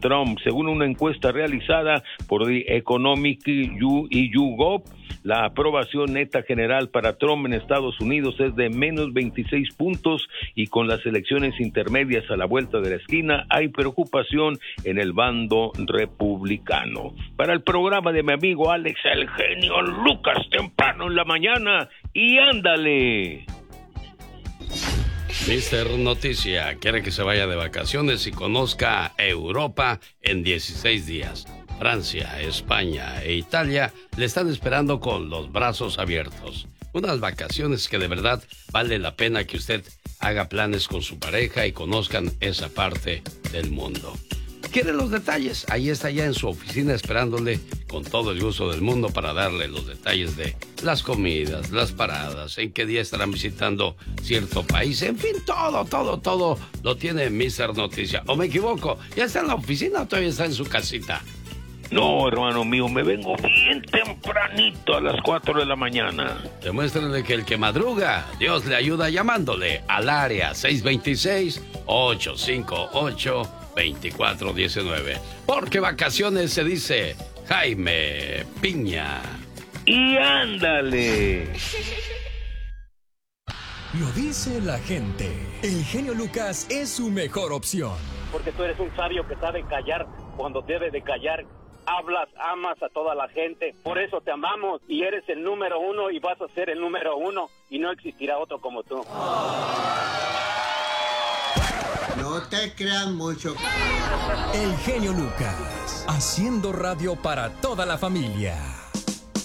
Trump. Según una encuesta realizada por The Economic YouGov, la aprobación neta general para Trump en Estados Unidos es de menos 26 puntos y con las elecciones intermedias a la vuelta de la esquina hay preocupación en el bando republicano. Para el programa de mi amigo Alex el genio Lucas, temprano en la mañana, y ándale. Mister Noticia quiere que se vaya de vacaciones y conozca Europa en 16 días. Francia, España e Italia le están esperando con los brazos abiertos. Unas vacaciones que de verdad vale la pena que usted haga planes con su pareja y conozcan esa parte del mundo. ¿Quiere los detalles? Ahí está ya en su oficina esperándole con todo el gusto del mundo para darle los detalles de las comidas, las paradas, en qué día estarán visitando cierto país. En fin, todo lo tiene Mister Noticia. ¿O me equivoco? ¿Ya está en la oficina o todavía está en su casita? No, hermano mío, me vengo bien tempranito a las 4 de la mañana. Demuéstrenle que el que madruga, Dios le ayuda llamándole al área 626-858-2419. Porque vacaciones se dice Jaime Piña. Y ándale. Lo dice la gente. El genio Lucas es su mejor opción. Porque tú eres un sabio que sabe callar cuando debe de callar. Hablas, amas a toda la gente, por eso te amamos y eres el número uno y vas a ser el número uno y no existirá otro como tú. No te creas mucho. El genio Lucas, haciendo radio para toda la familia.